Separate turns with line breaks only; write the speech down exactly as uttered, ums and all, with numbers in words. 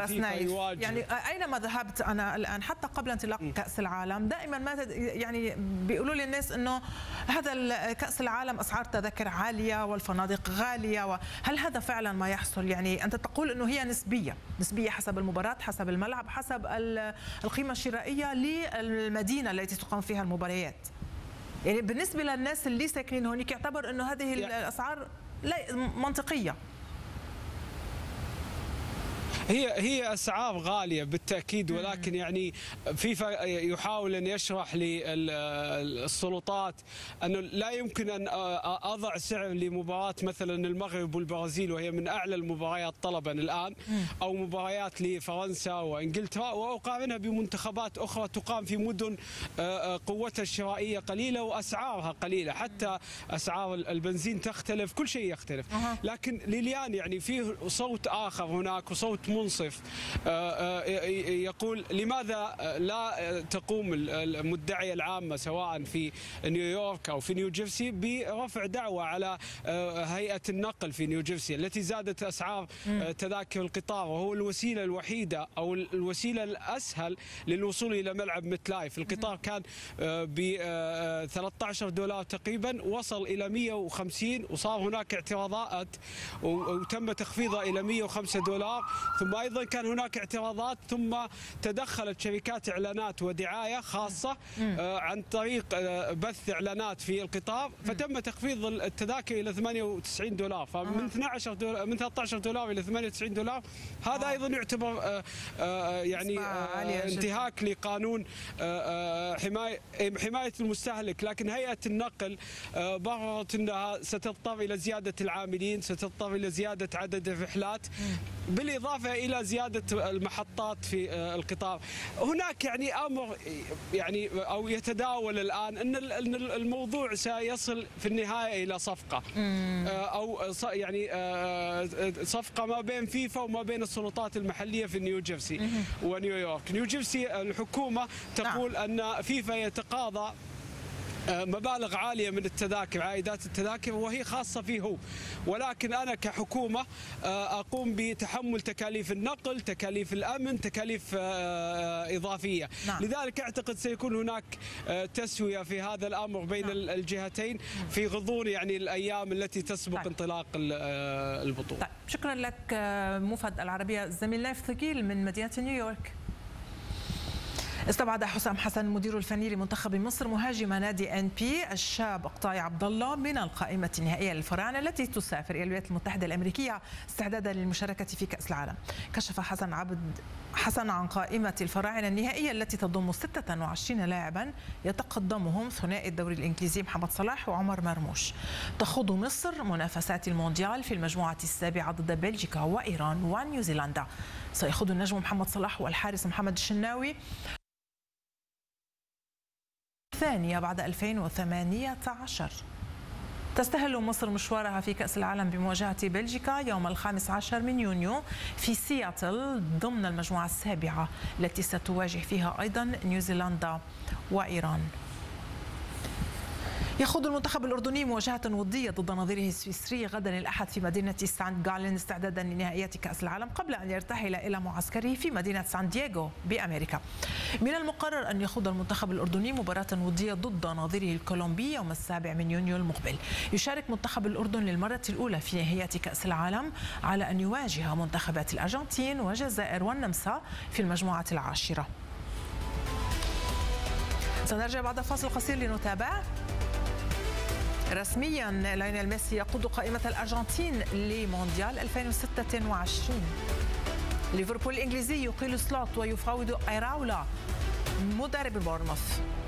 أستاذ نايف، يعني أينما ذهبت أنا الآن حتى قبل انطلاق م. كأس العالم دائما ما يعني بيقولوا لي الناس إنه هذا كأس العالم أسعار تذاكر عالية والفنادق غالية، هل هذا فعلا ما يحصل؟ يعني أنت تقول إنه هي نسبية نسبية حسب المباراة، حسب الملعب، حسب القيمة الشرائية للمدينة التي تقام فيها المباريات. يعني بالنسبة للناس اللي ساكنين هونيك يعتبر إنه هذه الأسعار لا منطقية.
هي هي اسعار غاليه بالتاكيد، ولكن يعني فيفا يحاول ان يشرح للسلطات انه لا يمكن ان اضع سعر لمباراه مثلا المغرب والبرازيل وهي من اعلى المباريات طلبا الان، او مباريات لفرنسا وانجلترا، واقارنها بمنتخبات اخرى تقام في مدن قوتها الشرائيه قليله واسعارها قليله، حتى اسعار البنزين تختلف، كل شيء يختلف. لكن ليليان يعني فيه صوت اخر هناك وصوت منصف يقول لماذا لا تقوم المدعية العامة سواء في نيويورك أو في نيوجيرسي برفع دعوة على هيئة النقل في نيوجيرسي التي زادت أسعار تذاكر القطار، وهو الوسيلة الوحيدة أو الوسيلة الأسهل للوصول إلى ملعب متلايف. القطار كان ب ثلاثة عشر دولار تقريبا، وصل إلى مئة وخمسين، وصار هناك اعتراضات وتم تخفيضها إلى مئة وخمسة دولار. ثم أيضا كان هناك اعتراضات، ثم تدخلت شركات إعلانات ودعاية خاصة عن طريق بث إعلانات في القطار، فتم تخفيض التذاكر إلى ثمانية وتسعين دولار، فمن اثني عشر دولار من ثلاثة عشر دولار إلى ثمانية وتسعين دولار. هذا أيضا يعتبر يعني انتهاك لقانون حماية حماية المستهلك. لكن هيئة النقل بررت أنها ستضطر إلى زيادة العاملين، ستضطر إلى زيادة عدد الرحلات، بالإضافة إلى زيادة المحطات في القطار. هناك يعني أمر يعني أو يتداول الآن أن الموضوع سيصل في النهاية إلى صفقة أو يعني صفقة ما بين فيفا وما بين السلطات المحلية في نيوجيرسي ونيويورك. نيوجيرسي الحكومة تقول أن فيفا يتقاضى مبالغ عالية من التذاكر، عائدات التذاكر، وهي خاصة فيه هو، ولكن أنا كحكومة أقوم بتحمل تكاليف النقل، تكاليف الأمن، تكاليف إضافية. نعم. لذلك أعتقد سيكون هناك تسوية في هذا الأمر بين نعم. الجهتين في غضون يعني الأيام التي تسبق طيب. انطلاق البطولة.
طيب. شكرا لك مفد العربية الزميل نايف ثقيل من مدينة نيويورك. استبعد حسام حسن المدير الفني لمنتخب مصر مهاجم نادي ان بي الشاب قطاي عبد الله من القائمة النهائية للفراعنة التي تسافر إلى الولايات المتحدة الأمريكية استعدادا للمشاركة في كأس العالم. كشف حسن عبد حسن عن قائمة الفراعنة النهائية التي تضم ستة وعشرين لاعبا يتقدمهم ثنائي الدوري الإنجليزي محمد صلاح وعمر مرموش. تخوض مصر منافسات المونديال في المجموعة السابعة ضد بلجيكا وإيران ونيوزيلندا. سيخوض النجم محمد صلاح والحارس محمد الشناوي الثانية بعد ألفين وثمانية عشر. تستهل مصر مشوارها في كأس العالم بمواجهة بلجيكا يوم الخامس عشر من يونيو في سياتل ضمن المجموعة السابعة التي ستواجه فيها أيضا نيوزيلندا وإيران. يخوض المنتخب الأردني مواجهة ودية ضد نظيره السويسري غدا الأحد في مدينة سانت غالين استعدادا لنهائيات كأس العالم قبل أن يرتحل إلى معسكره في مدينة سان دييغو بأمريكا. من المقرر أن يخوض المنتخب الأردني مباراة ودية ضد نظيره الكولومبي يوم السابع من يونيو المقبل. يشارك منتخب الأردن للمرة الأولى في نهائيات كأس العالم على أن يواجه منتخبات الأرجنتين والجزائر والنمسا في المجموعة العاشرة. سنرجع بعد فاصل قصير لنتابع. رسميا ليونيل ميسي يقود قائمة الأرجنتين لمونديال ألفين وستة وعشرين. ليفربول الإنجليزي يقيل سلوت ويفاوض ايراولا مدرب بورنموث.